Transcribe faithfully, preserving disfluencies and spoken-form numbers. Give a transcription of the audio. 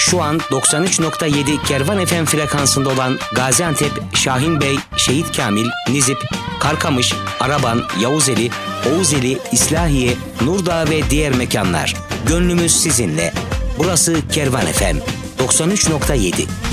Şu an doksan üç nokta yedi Kervan F M frekansında olan Gaziantep, Şahinbey, Şehit Kamil, Nizip, Karkamış, Araban, Yavuzeli, Oğuzeli, İslahiye, Nurdağ ve diğer mekanlar. Gönlümüz sizinle. Burası Kervan F M doksan üç nokta yedi.